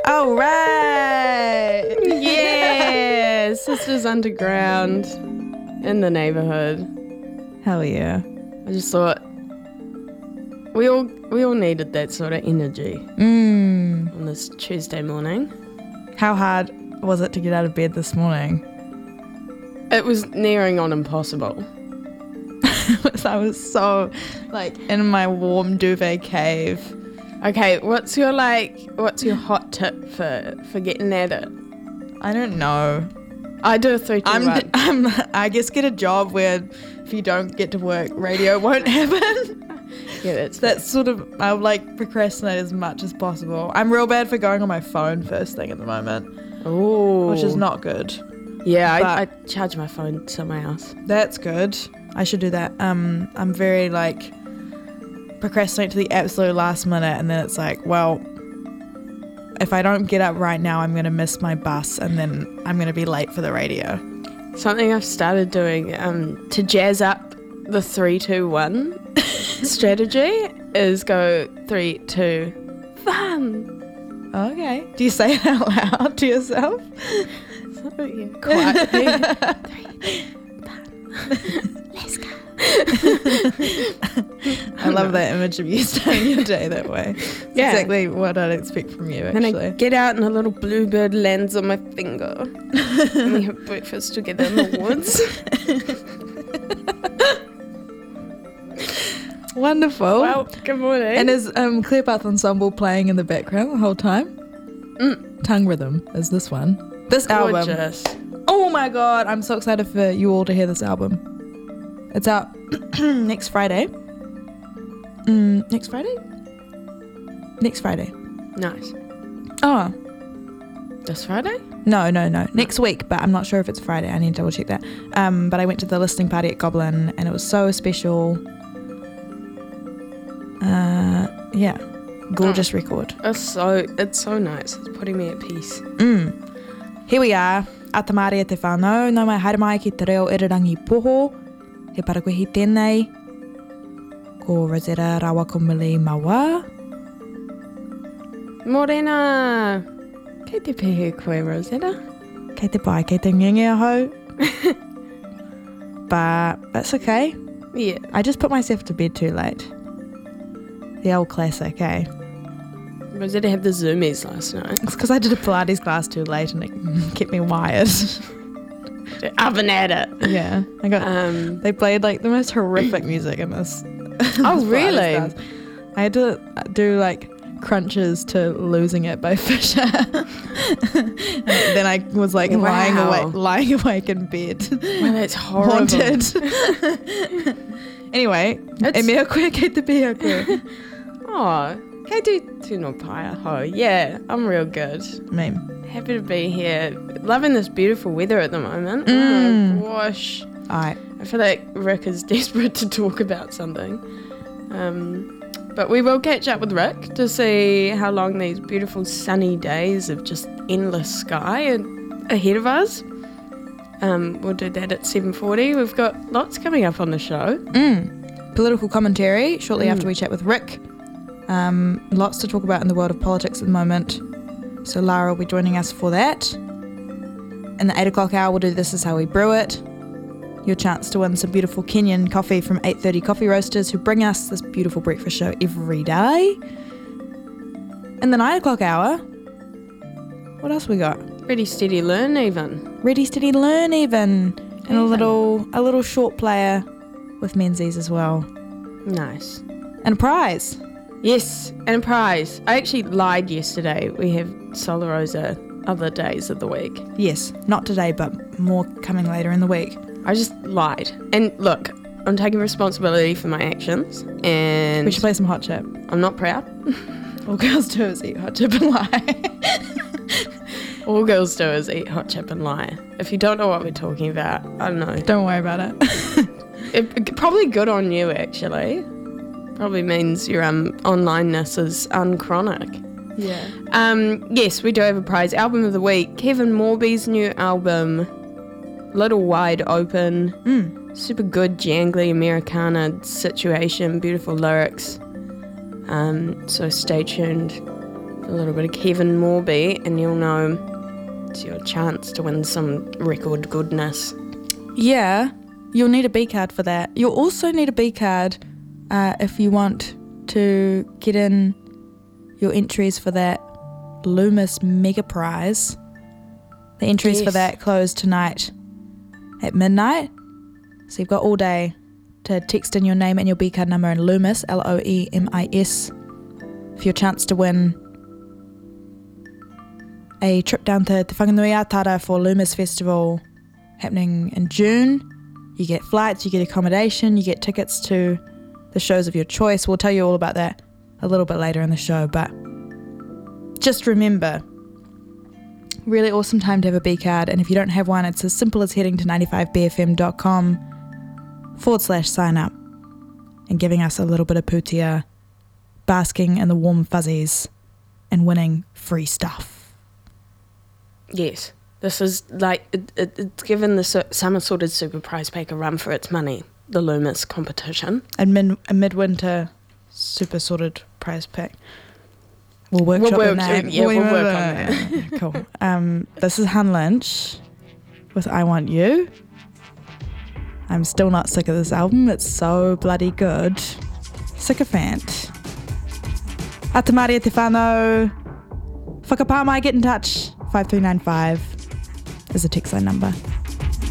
Oh, right. Yeah, Sisters Underground in the neighborhood. Hell yeah. I just thought we all needed that sort of energy on this Tuesday morning. How hard was it to get out of bed this morning? It was nearing on impossible. I was so in my warm duvet cave. Okay, what's your hot tip for getting at it? I don't know. I do a 3, 2, 1. I guess get a job where if you don't get to work, radio won't happen. Yeah, that's sort of, I'll procrastinate as much as possible. I'm real bad for going on my phone first thing at the moment. Ooh. Which is not good. Yeah, I charge my phone somewhere else. That's good. I should do that. I'm very procrastinate to the absolute last minute, and then it's well, if I don't get up right now, I'm going to miss my bus, and then I'm going to be late for the radio. Something I've started doing to jazz up the 3, 2, 1 strategy is go 3, 2, fun. Okay. Do you say it out loud to yourself? So, yeah, quietly. 3, 2, fun. Let's go. I love that image of you starting your day that way. It's exactly what I'd expect from you, actually. Then I get out and a little bluebird lands on my finger. And we have breakfast together in the woods. Wonderful. Well, good morning. And is Clearpath Ensemble playing in the background the whole time? Tongue Rhythm is this one. This Gorgeous. album. Oh my god, I'm so excited for you all to hear this album. It's out next Friday. Next Friday? Next Friday. Nice. Oh. This Friday? No. Next week, but I'm not sure if it's Friday. I need to double check that. But I went to the listening party at Goblin and it was so special. Gorgeous record. It's so nice. It's putting me at peace. Here we are. Atamari e te whānau, no mai haere mai ki te reo irirangi poho. He parakuhi tēnei. Ko Rosetta Rawakomili Mawa. Morena. Kei te pehe koe, Rosetta. Kei te pai, kei te ngenge ahau. But that's okay. Yeah. I just put myself to bed too late. The old classic, eh? Rosetta had the zoomies last night. It's because I did a Pilates class too late and it kept me wired. Up and at it. Yeah. I got. They played the most horrific music in this. Oh, really? I had to do crunches to Losing It by Fisher. Then I was lying awake in bed. Well, that's horrible. Haunted. Anyway, e mea koe kei te pia koe. Oh, kei tu no pai aho. Yeah, I'm real good. Meme. Happy to be here. Loving this beautiful weather at the moment. Oh my gosh. I feel like Rick is desperate to talk about something. But we will catch up with Rick to see how long these beautiful sunny days of just endless sky are ahead of us. We'll do that at 7:40. We've got lots coming up on the show. Political commentary shortly after we chat with Rick. Lots to talk about in the world of politics at the moment. So Lara will be joining us for that. In the 8 o'clock hour, we'll do This Is How We Brew It. Your chance to win some beautiful Kenyan coffee from 8:30 Coffee Roasters, who bring us this beautiful breakfast show every day. In the 9 o'clock hour, what else we got? Ready, steady, learn even. Ready, steady, learn even. And a little short player with Menzies as well. Nice. And a prize. Yes, and a prize. I actually lied yesterday. We have Solar Rosa other days of the week. Yes, not today, but more coming later in the week. I just lied. And look, I'm taking responsibility for my actions. And we should play some Hot Chip. I'm not proud. All girls do is eat Hot Chip and lie. All girls do is eat Hot Chip and lie. If you don't know what we're talking about, I don't know. Don't worry about it. Probably good on you, actually. Probably means your onlineness is unchronic. Yeah. Yes, we do have a prize. Album of the week. Kevin Morby's new album, Little Wide Open. Super good, jangly Americana situation. Beautiful lyrics. So stay tuned a little bit of Kevin Morby, and you'll know it's your chance to win some record goodness. Yeah, you'll need a B card for that. You'll also need a B card if you want to get in your entries for that Loomis Mega Prize. The entries for that close tonight at midnight. So you've got all day to text in your name and your B card number and Loomis, Loomis, for your chance to win a trip down to Te Whanganui-a-Tara for Loomis Festival happening in June. You get flights, you get accommodation, you get tickets to the shows of your choice. We'll tell you all about that a little bit later in the show, but just remember, really awesome time to have a B card, and if you don't have one, it's as simple as heading to 95bfm.com/sign up and giving us a little bit of putia, basking in the warm fuzzies and winning free stuff. Yes, this is like, it's given the Summer Sorted Super Prize Pack a run for its money, the Loomis competition. And a midwinter Super Sorted Prize Pack. We'll workshop the name. Yeah, we'll work on that. Cool. This is Hun Lynch with I Want You. I'm still not sick of this album. It's so bloody good. Sycophant. Atamaria te whānau. Whakapā mai, get in touch. 5395 is the text line number.